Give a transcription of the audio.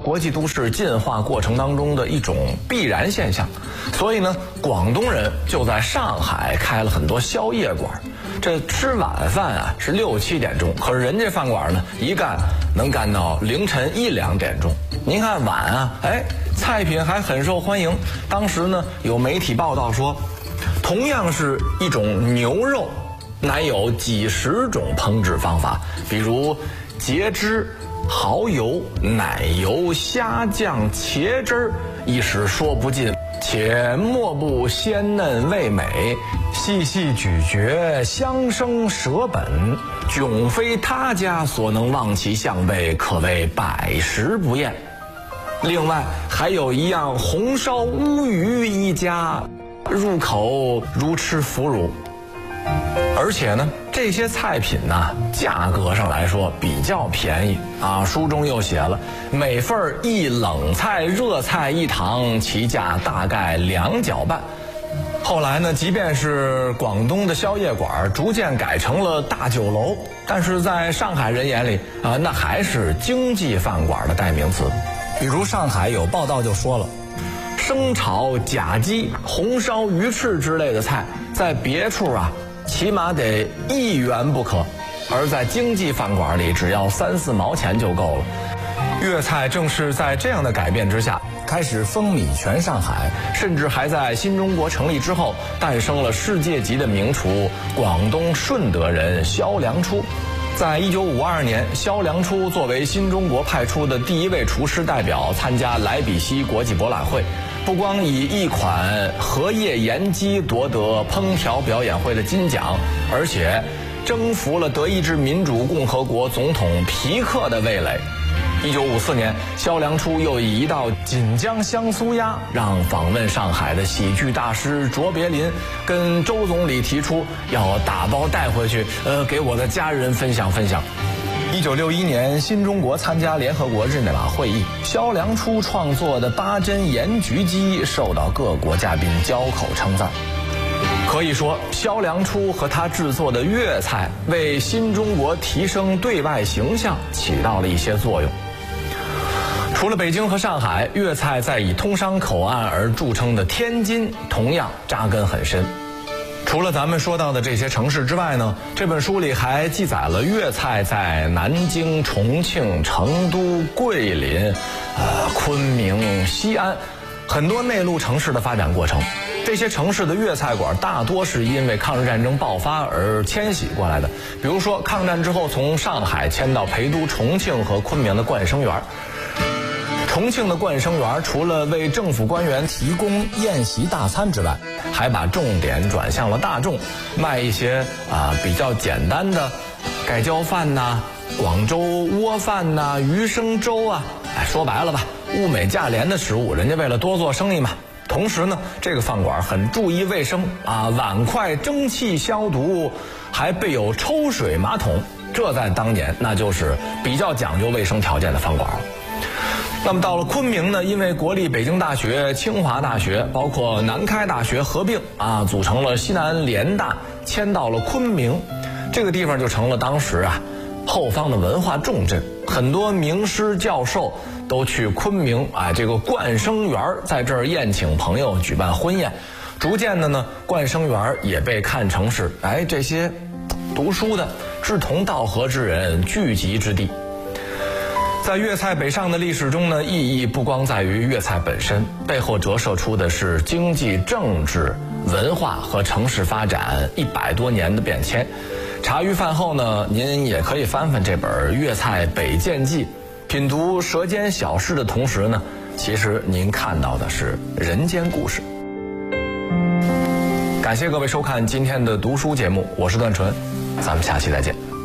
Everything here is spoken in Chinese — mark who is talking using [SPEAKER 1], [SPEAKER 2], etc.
[SPEAKER 1] 国际都市进化过程当中的一种必然现象。所以呢，广东人就在上海开了很多宵夜馆。这吃晚饭啊是6、7点钟，可是人家饭馆呢一干能干到凌晨1、2点钟。您看晚啊，菜品还很受欢迎。当时呢有媒体报道说，同样是一种牛肉，乃有几十种烹制方法，比如节汁、蚝油、奶油、虾酱、茄汁儿，一时说不尽。且莫不鲜嫩味美，细细咀嚼，香生舌本，迥非他家所能望其项背，可谓百食不厌。另外还有一样红烧乌鱼一家，入口如吃腐乳。而且呢，这些菜品呢，价格上来说比较便宜啊。书中又写了，每份一冷菜、热菜一汤，其价大概2角半。后来呢，即便是广东的宵夜馆逐渐改成了大酒楼，但是在上海人眼里啊，那还是经济饭馆的代名词。比如上海有报道就说了，生炒甲鸡、红烧鱼翅之类的菜，在别处啊起码得1元不可，而在经济饭馆里只要3、4毛钱就够了。粤菜正是在这样的改变之下，开始风靡全上海，甚至还在新中国成立之后，诞生了世界级的名厨广东顺德人萧良初。在1952年，萧良初作为新中国派出的第1位厨师代表参加莱比锡国际博览会，不光以一款荷叶盐鸡夺得烹调表演会的金奖，而且征服了德意志民主共和国总统皮克的味蕾。1954年，萧良初又以一道锦江香酥鸭，让访问上海的喜剧大师卓别林跟周总理提出要打包带回去，给我的家人分享分享。1961年，新中国参加联合国日内瓦会议，萧良初创作的8珍盐焗鸡受到各国嘉宾交口称赞。可以说，萧良初和他制作的粤菜为新中国提升对外形象起到了一些作用。除了北京和上海，粤菜在以通商口岸而著称的天津同样扎根很深。除了咱们说到的这些城市之外呢，这本书里还记载了粤菜在南京、重庆、成都、桂林、昆明、西安很多内陆城市的发展过程。这些城市的粤菜馆大多是因为抗日战争爆发而迁徙过来的，比如说抗战之后从上海迁到陪都重庆和昆明的冠生园。重庆的冠生园除了为政府官员提供宴席大餐之外，还把重点转向了大众，卖一些比较简单的盖浇饭呐、广州窝饭呐、鱼生粥啊，说白了吧，物美价廉的食物，人家为了多做生意嘛。同时呢，这个饭馆很注意卫生碗筷蒸汽消毒，还备有抽水马桶，这在当年那就是比较讲究卫生条件的饭馆了。那么到了昆明呢，因为国立北京大学、清华大学包括南开大学合并组成了西南联大，迁到了昆明，这个地方就成了当时后方的文化重镇，很多名师教授都去昆明这个冠生园在这儿宴请朋友，举办婚宴。逐渐的呢，冠生园也被看成是这些读书的志同道合之人聚集之地。在粤菜北上的历史中呢，意义不光在于粤菜本身，背后折射出的是经济、政治、文化和城市发展100多年的变迁。茶余饭后呢，您也可以翻翻这本《粤菜北渐记》，品读舌尖小事的同时呢，其实您看到的是人间故事。感谢各位收看今天的读书节目，我是段纯，咱们下期再见。